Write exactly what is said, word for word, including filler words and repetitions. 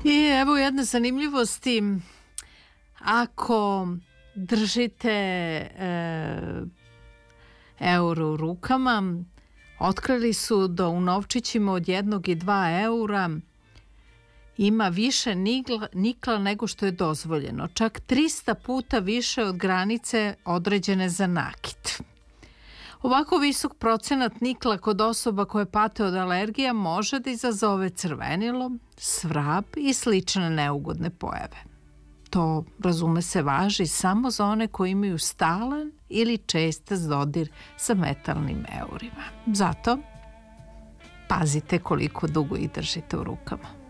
I evo jedne zanimljivosti. Ako držite e, euro u rukama, otkrili su da u novčićima od jednog i dva eura ima više nikla, nikla nego što je dozvoljeno. Čak trista puta više od granice određene za nakit. Ovako visok procenat nikla kod osoba koje pate od alergija može da izazove crvenilo, svrab i slične neugodne pojave. To, razume se, važi samo za one koji imaju stalan ili čest dodir sa metalnim eurima. Zato pazite koliko dugo ih držite u rukama.